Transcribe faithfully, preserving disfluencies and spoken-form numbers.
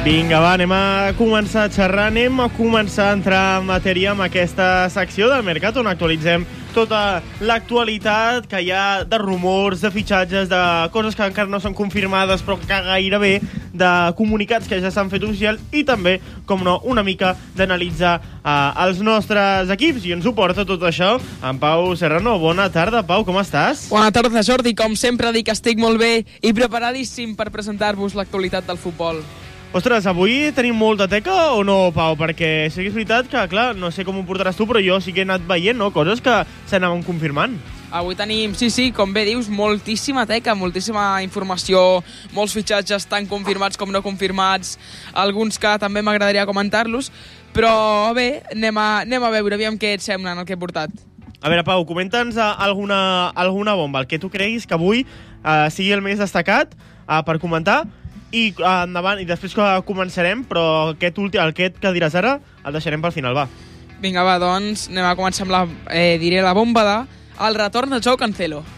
Vinga, va, anem a començar a xerrar, anem a començar a entrar en matèria amb aquesta secció del Mercat on actualitzem tota l'actualitat que hi ha de rumors, de fitxatges, de coses que encara no són confirmades però que gairebé, de comunicats que ja s'han fet oficial i també, com no, una mica d'analitzar uh, els nostres equips. I ens ho porta tot això en Pau Serrano. Bona tarda, Pau, com estàs? Bona tarda, Jordi. Com sempre dic, estic molt bé i preparadíssim per presentar-vos l'actualitat del futbol. Ostres, avui tenim molta teca o no, Pau? Perquè sí que és veritat que, clar, no sé com ho portaràs tu, però jo sí que he anat veient, no?, coses que s'anaven confirmant. Avui tenim, sí, sí, com bé dius, moltíssima teca, moltíssima informació, molts fitxatges tan confirmats com no confirmats, alguns que també m'agradaria comentar-los, però bé, anem a, anem a veure, aviam què et sembla en el que he portat. A veure, Pau, comenta'ns alguna, alguna bomba, el que tu creguis que avui uh, sigui el més destacat uh, per comentar, i uh, endavant, i després que començarem, però aquest, últim, aquest que diràs ara el deixarem pel final, va. Vinga, va, doncs anem a començar amb la, eh, diré la bomba de el retorn de Joao Cancelo.